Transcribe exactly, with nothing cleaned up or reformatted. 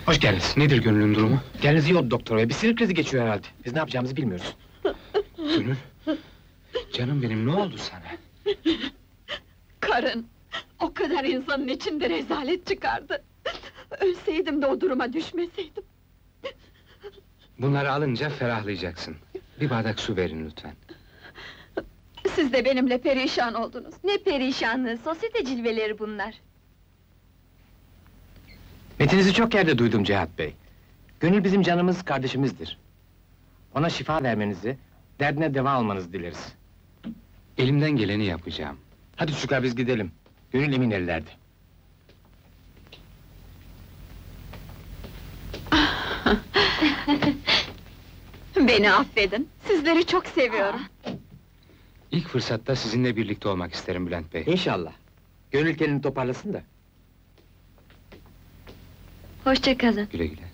Hoş geldiniz. Nedir Gönül'ün durumu? Kendinizi iyi oldu doktor bey. Bir sinir krizi geçiyor herhalde. Biz ne yapacağımızı bilmiyoruz. Gönül! Canım benim, ne oldu sana? Karın! O kadar insanın içinde rezalet çıkardı! Ölseydim de o duruma düşmeseydim! Bunları alınca ferahlayacaksın. Bir bardak su verin lütfen. Siz de benimle perişan oldunuz! Ne perişanlığı, sosyete cilveleri bunlar. Metinizi çok yerde duydum Cihat bey. Gönül bizim canımız, kardeşimizdir. Ona şifa vermenizi, derdine deva almanızı dileriz. Elimden geleni yapacağım. Hadi çocuklar biz gidelim. Gönül emin ellerde. Beni affedin, sizleri çok seviyorum! İlk fırsatta sizinle birlikte olmak isterim Bülent Bey. İnşallah. Gönül kendini toparlasın da. Hoşça kalın. Güle güle.